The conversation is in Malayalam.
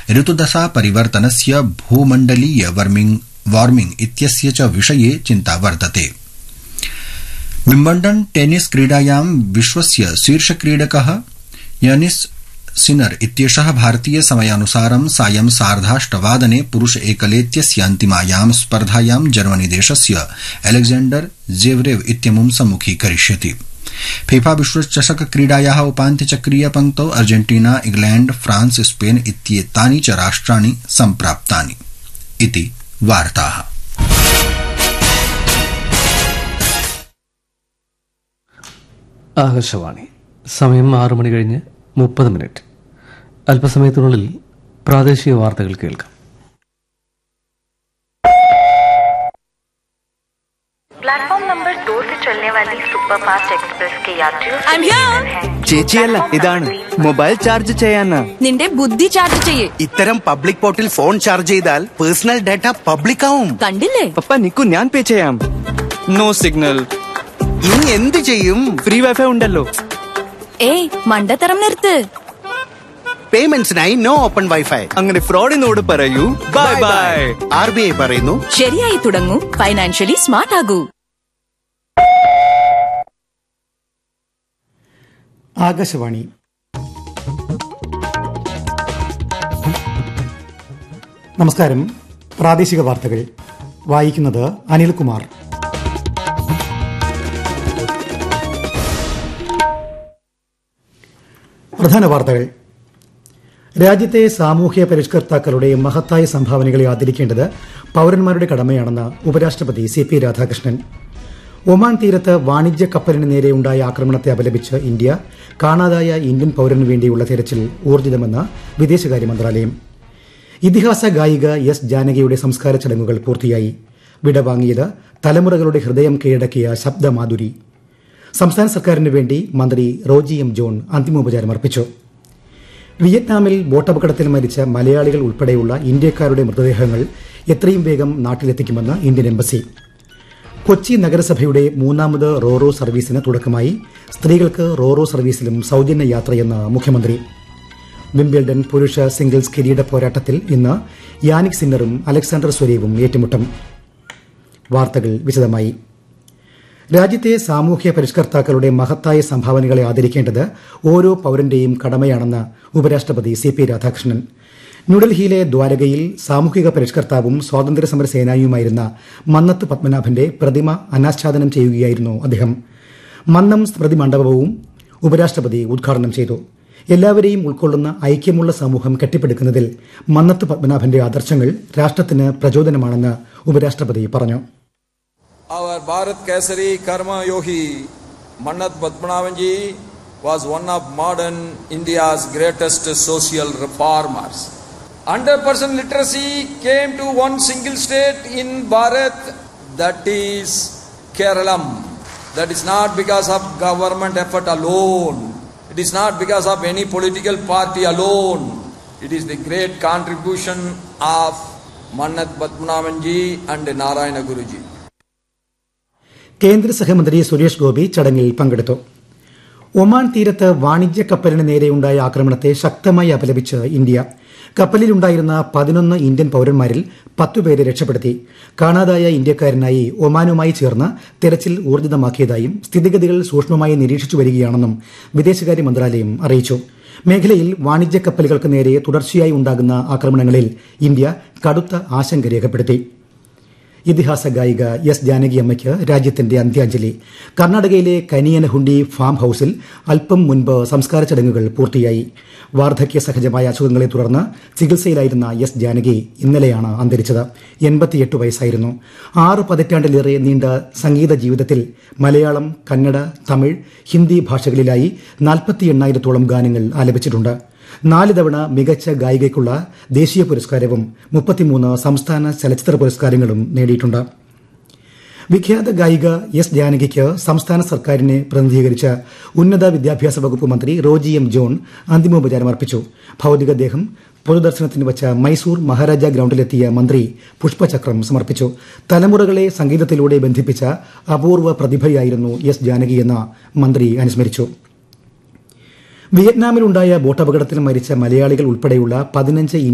ऋतुदशा परिवर्तनस्य भूमण्डलीय वार्मिंग इत्यस्य च विषये चिन्ता वर्तते। विम्बल्डन टेनिस क्रीडायां विश्वस्य शीर्षक्रीडकः यानिस सिनर इत्येषः भारतीय समयानुसारं सायं 8:30 पुरुष एकलेत्यस्य अन्तिमायां स्पर्धायां जर्मनी देशस्य अलेक्जेंडर जेवरेव इत्यमुं सम्मुखीकरिष्यति। फीफा विश्वचषक क्रीडायाः उपान्त्यचक्रीय पंक्तौ अर्जेंटीना, इंग्लैंड, फ्रांस, स्पेन इत्येतानि च राष्ट्राणि सम्प्राप्तानि। इति वार्ताः। ആകാശവാണി സമയം 6:30 അല്പസമയത്തിനുള്ളിൽ പ്രാദേശിക വാർത്തകൾ കേൾക്കാം. प्लेटफॉर्म नंबर 2 से चलने वाली सुपरफास्ट एक्सप्रेस के यात्रियों ചേച്ചിയല്ല, ഇതാണ് മൊബൈൽ ചാർജ് ചെയ്യാനാ. നിന്റെ ബുദ്ധി ചാർജ് ചെയ്യേ. ഇത്തരം പബ്ലിക് പോർട്ടിൽ ഫോൺ ചാർജ് ചെയ്താൽ പേഴ്സണൽ ഡാറ്റ പബ്ലിക് ആവും. കണ്ടില്ലേ? പപ്പ നിക്കു, ഞാൻ പേ ചെയ്യാം. No signal. ഇനി എന്ത് ചെയ്യും? ഫ്രീ വൈഫൈ ഉണ്ടല്ലോ. ഏയ് മണ്ടത്തരം നിർത്ത്. പേയ്മെന്റ്സിനായി നോ ഓപ്പൺ വൈഫൈ. അങ്ങനെ ഫ്രോഡിനോട് പറയൂ ബൈ ബൈ. RBI പറയുന്നു, ശരിയായി തുടങ്ങൂ, ഫൈനാൻഷ്യലി സ്മാർട്ട് ആകൂ. ആകാശവാണി. നമസ്കാരം. പ്രാദേശിക വാർത്തകൾ വായിക്കുന്നത് അനിൽകുമാർ. പ്രധാന വാർത്തകൾ. രാജ്യത്തെ സാമൂഹ്യ പരിഷ്കർത്താക്കളുടെ മഹത്തായ സംഭാവനകളെ ആദരിക്കേണ്ടത് പൌരന്മാരുടെ കടമയാണെന്ന് ഉപരാഷ്ട്രപതി CP രാധാകൃഷ്ണൻ. ഒമാൻ തീരത്ത് വാണിജ്യ കപ്പലിന് നേരെയുണ്ടായ ആക്രമണത്തെ അപലപിച്ച് ഇന്ത്യ കാണാതായ ഇന്ത്യൻ പൌരനു വേണ്ടിയുള്ള തെരച്ചിൽ ഊർജിതമെന്ന് വിദേശകാര്യ മന്ത്രാലയം. ഇതിഹാസ ഗായിക S. ജാനകിയുടെ സംസ്കാര ചടങ്ങുകൾ പൂർത്തിയായി. വിടവാങ്ങിയത് തലമുറകളുടെ ഹൃദയം കീഴടക്കിയ ശബ്ദമാധുരി. സംസ്ഥാന സർക്കാരിന് വേണ്ടി മന്ത്രി റോജി M. ജോൺ അന്തിമോപചാരം അർപ്പിച്ചു. വിയറ്റ്നാമിൽ ബോട്ടപകടത്തിൽ മരിച്ച മലയാളികൾ ഉൾപ്പെടെയുള്ള ഇന്ത്യക്കാരുടെ മൃതദേഹങ്ങൾ എത്രയും വേഗം നാട്ടിലെത്തിക്കുമെന്ന് ഇന്ത്യൻ എംബസി. കൊച്ചി നഗരസഭയുടെ 3ാമത് റോറോ സർവീസിന് തുടക്കമായി. സ്ത്രീകൾക്ക് റോറോ സർവീസിലും സൌജന്യ യാത്രയെന്ന് മുഖ്യമന്ത്രി. വിംബിൾഡൺ പുരുഷ സിംഗിൾസ് കിരീട പോരാട്ടത്തിൽ ഇന്ന് യാനിക് സിന്നറും അലക്സാണ്ടർ സ്വരേവും ഏറ്റുമുട്ടും. വാർത്തകൾ വിശദമായി. രാജ്യത്തെ സാമൂഹ്യ പരിഷ്കർത്താക്കളുടെ മഹത്തായ സംഭാവനകളെ ആദരിക്കേണ്ടത് ഓരോ പൌരന്റെയും കടമയാണെന്ന് ഉപരാഷ്ട്രപതി CP രാധാകൃഷ്ണൻ. ന്യൂഡൽഹിയിലെ ദ്വാരകയിൽ സാമൂഹിക പരിഷ്കർത്താവും സ്വാതന്ത്ര്യസമര സേനാനിയുമായിരുന്ന മന്നത്ത് പത്മനാഭന്റെ പ്രതിമ അനാച്ഛാദനം ചെയ്യുകയായിരുന്നു അദ്ദേഹം. മന്നം സ്മൃതി മണ്ഡപവും ഉപരാഷ്ട്രപതി ഉദ്ഘാടനം ചെയ്തു. എല്ലാവരെയും ഉൾക്കൊള്ളുന്ന ഐക്യമുള്ള സമൂഹം കെട്ടിപ്പടുക്കുന്നതിൽ മന്നത്ത് പത്മനാഭന്റെ ആദർശങ്ങൾ രാഷ്ട്രത്തിന് പ്രചോദനമാണെന്ന് ഉപരാഷ്ട്രപതി പറഞ്ഞു. Our Bharat Kesari Karma Yogi Mannat Padmanabhan ji was one of modern India's greatest social reformers. 100% literacy came to one single state in Bharat, that is Kerala. That is not because of government effort alone. It is not because of any political party alone. It is the great contribution of Mannat Padmanabhan ji and Narayana Guru ji. കേന്ദ്ര സഹമന്ത്രി സുരേഷ് ഗോപി ചടങ്ങിൽ പങ്കെടുത്തു. ഒമാൻ തീരത്ത് വാണിജ്യ കപ്പലിന് നേരെയുണ്ടായ ആക്രമണത്തെ ശക്തമായി അപലപിച്ച് ഇന്ത്യ. കപ്പലിലുണ്ടായിരുന്ന 11 ഇന്ത്യൻ പൌരന്മാരിൽ 10 പേരെ രക്ഷപ്പെടുത്തി. കാണാതായ ഇന്ത്യക്കാരനായി ഒമാനുമായി ചേർന്ന് തെരച്ചിൽ ഊർജിതമാക്കിയതായും സ്ഥിതിഗതികൾ സൂക്ഷ്മമായി നിരീക്ഷിച്ചു വരികയാണെന്നും വിദേശകാര്യ മന്ത്രാലയം അറിയിച്ചു. മേഖലയിൽ വാണിജ്യ കപ്പലുകൾക്ക് നേരെ തുടർച്ചയായി ഉണ്ടാകുന്ന ആക്രമണങ്ങളിൽ ഇന്ത്യ കടുത്ത ആശങ്ക രേഖപ്പെടുത്തി. ഇതിഹാസ ഗായിക S. ജാനകി അമ്മയ്ക്ക് രാജ്യത്തിന്റെ അന്ത്യാഞ്ജലി. കർണാടകയിലെ കനിയനഹുണ്ടി ഫാം ഹൌസിൽ അല്പം മുൻപ് സംസ്കാര ചടങ്ങുകൾ പൂർത്തിയായി. വാർദ്ധക്യ സഹജമായ അസുഖങ്ങളെ തുടർന്ന് ചികിത്സയിലായിരുന്ന S. ജാനകി ഇന്നലെയാണ് അന്തരിച്ചത്. 88 വയസ്സായിരുന്നു. 6 പതിറ്റാണ്ടിലേറെ നീണ്ട സംഗീത ജീവിതത്തിൽ മലയാളം, കന്നഡ, തമിഴ്, ഹിന്ദി ഭാഷകളിലായി 48,000-ഓളം ഗാനങ്ങൾ ആലപിച്ചിട്ടുണ്ട്. 4 തവണ മികച്ച ഗായികയ്ക്കുള്ള ദേശീയ പുരസ്കാരവും 33 സംസ്ഥാന ചലച്ചിത്ര പുരസ്കാരങ്ങളും നേടിയിട്ടുണ്ട്. വിഖ്യാത ഗായിക S. ജാനകിക്ക് സംസ്ഥാന സർക്കാരിനെ പ്രതിനിധീകരിച്ച ഉന്നത വിദ്യാഭ്യാസ വകുപ്പ് മന്ത്രി റോജി M. ജോൺ അന്തിമോപചാരം അർപ്പിച്ചു. ഭൌതികദേഹം പൊതുദർശനത്തിന് വച്ച മൈസൂർ മഹാരാജ ഗ്രൌണ്ടിലെത്തിയ മന്ത്രി പുഷ്പചക്രം സമർപ്പിച്ചു. തലമുറകളെ സംഗീതത്തിലൂടെ ബന്ധിപ്പിച്ച അപൂർവ പ്രതിഭയായിരുന്നു S. ജാനകിയെന്ന് മന്ത്രി അനുസ്മരിച്ചു. വിയറ്റ്നാമിലുണ്ടായ ബോട്ടപകടത്തിൽ മരിച്ച മലയാളികൾ ഉൾപ്പെടെയുള്ള 15